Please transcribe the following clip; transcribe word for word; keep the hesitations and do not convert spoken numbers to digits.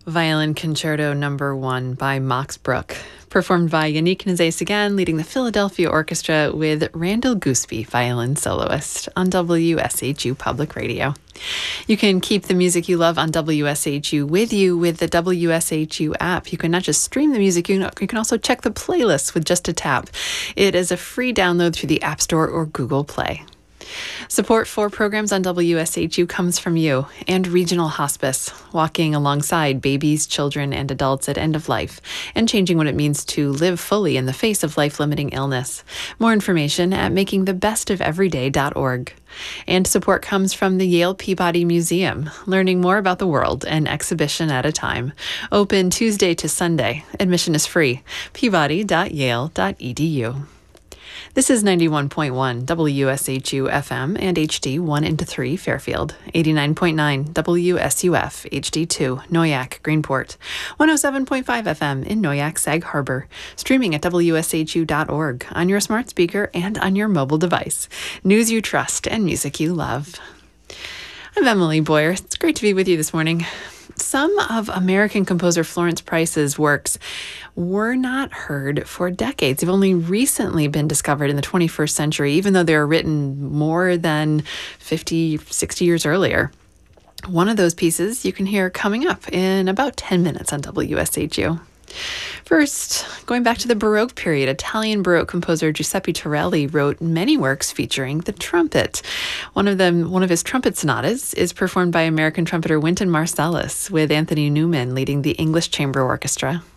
Violin Concerto Number One by Max Bruch, performed by Yannick Nézet-Séguin, leading the Philadelphia Orchestra with Randall Gooseby, violin soloist, on W S H U Public Radio. You can keep the music you love on W S H U with you with the W S H U app. You can not just stream the music, you can also check the playlist with just a tap. It is a free download through the App Store or Google Play. Support for programs on W S H U comes from you and Regional Hospice, walking alongside babies, children, and adults at end of life and changing what it means to live fully in the face of life-limiting illness. More information at making the best of everyday dot org. And support comes from the Yale Peabody Museum, learning more about the world, an exhibition at a time. Open Tuesday to Sunday. Admission is free. peabody dot yale dot e d u. This is ninety-one point one W S H U F M and H D one into three Fairfield, eighty-nine point nine W S U F H D two Noyac Greenport, one oh seven point five F M in Noyac Sag Harbor, streaming at W S H U dot org on your smart speaker and on your mobile device. News you trust and music you love. I'm Emily Boyer. It's great to be with you this morning. Some of American composer Florence Price's works were not heard for decades. They've only recently been discovered in the twenty-first century, even though they were written more than fifty, sixty years earlier. One of those pieces you can hear coming up in about ten minutes on W S H U. First, going back to the Baroque period, Italian Baroque composer Giuseppe Torelli wrote many works featuring the trumpet. One of them, one of his trumpet sonatas, is performed by American trumpeter Wynton Marsalis, with Anthony Newman leading the English Chamber Orchestra.